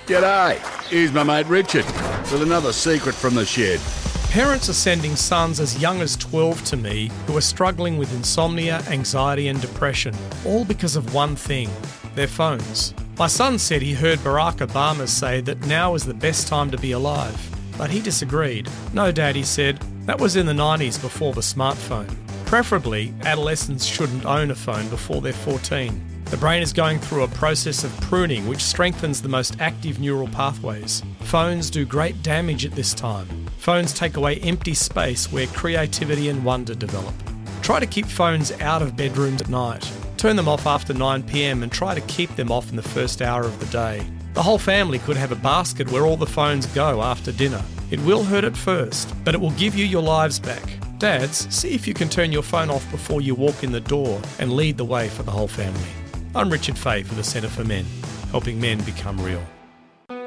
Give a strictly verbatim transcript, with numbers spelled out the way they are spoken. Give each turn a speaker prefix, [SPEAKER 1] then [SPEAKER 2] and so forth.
[SPEAKER 1] G'day, here's my mate Richard with another secret from the shed.
[SPEAKER 2] Parents are sending sons as young as twelve to me who are struggling with insomnia, anxiety and depression, all because of one thing, their phones. My son said he heard Barack Obama say that now is the best time to be alive, but he disagreed. No, Dad, he said, that was in the nineties before the smartphone. Preferably, adolescents shouldn't own a phone before they're fourteen. The brain is going through a process of pruning which strengthens the most active neural pathways. Phones do great damage at this time. Phones take away empty space where creativity and wonder develop. Try to keep phones out of bedrooms at night. Turn them off after nine p.m. and try to keep them off in the first hour of the day. The whole family could have a basket where all the phones go after dinner. It will hurt at first, but it will give you your lives back. Dads, see if you can turn your phone off before you walk in the door and lead the way for the whole family. I'm Richard Fay for the Centre for Men, helping men become real.